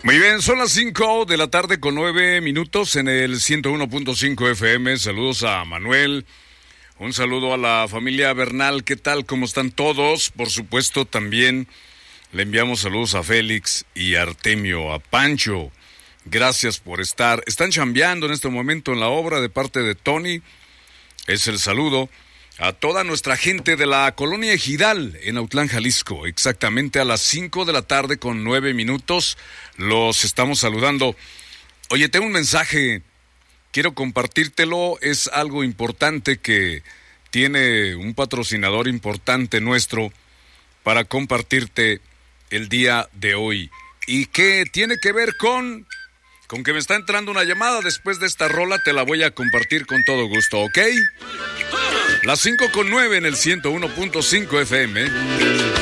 Muy bien, son las 5 de la tarde con 9 minutos en el 101.5 FM. Saludos a Manuel, un saludo a la familia Bernal. ¿Qué tal? ¿Cómo están todos? Por supuesto, también le enviamos saludos a Félix y a Artemio, a Pancho. Gracias por estar. Están chambeando en este momento en la obra de parte de Tony. Es el saludo a toda nuestra gente de la colonia Ejidal en Autlán, Jalisco. Exactamente a las 5 de la tarde con 9 minutos los estamos saludando. Oye, tengo un mensaje, quiero compartírtelo. Es algo importante que tiene un patrocinador importante nuestro para compartirte el día de hoy. ¿Y qué tiene que ver con que me está entrando una llamada? Después de esta rola te la voy a compartir con todo gusto, ¿ok? Las 5 con 9 en el 101.5 FM.